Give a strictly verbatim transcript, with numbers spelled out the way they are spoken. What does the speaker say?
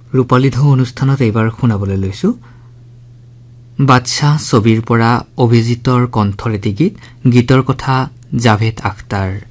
ৰূপালী ঢৌ অনুষ্ঠানত এইবাৰ শুনাবলৈ লৈছো বাদশাহ ছবিৰ পৰা অভিজিতৰ কণ্ঠৰ এটি গীত গীতৰ কথা জাভেদ আখতাৰ।